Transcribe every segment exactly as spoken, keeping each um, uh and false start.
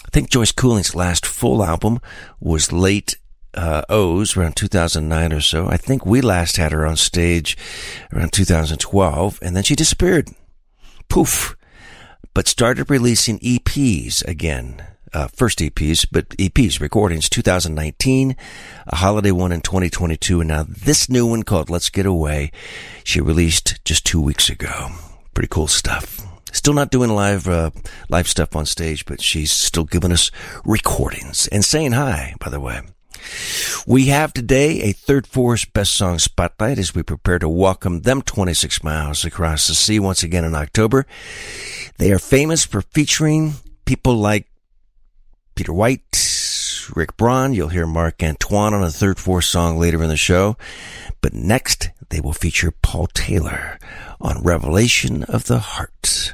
I think Joyce Cooling's last full album was Late uh, O's, around two thousand nine or so. I think we last had her on stage around two thousand twelve, and then she disappeared. Poof. But started releasing E Ps again. Uh, first E Ps, but E Ps, recordings, two thousand nineteen, a holiday one in twenty twenty-two, and now this new one called Let's Get Away, she released just two weeks ago. Pretty cool stuff. Still not doing live, uh, live stuff on stage, but she's still giving us recordings and saying hi, by the way. We have today a Third Force Best Song Spotlight as we prepare to welcome them twenty-six miles across the sea once again in October. They are famous for featuring people like Peter White, Rick Braun. You'll hear Mark Antoine on a Third Force song later in the show. But next, they will feature Paul Taylor on Revelation of the Heart.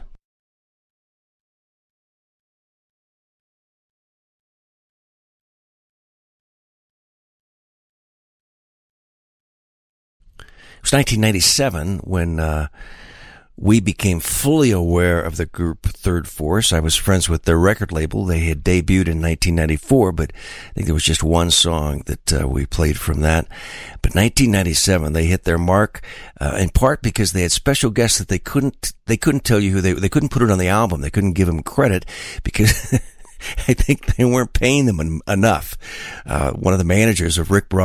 It was nineteen ninety-seven when uh, we became fully aware of the group Third Force. I was friends with their record label. They had debuted in nineteen ninety-four, but I think there was just one song that uh, we played from that. But nineteen ninety-seven, they hit their mark, uh, in part because they had special guests that they couldn't they couldn't tell you who they they couldn't put it on the album. They couldn't give them credit because I think they weren't paying them en- enough. Uh, one of the managers of Rick Braun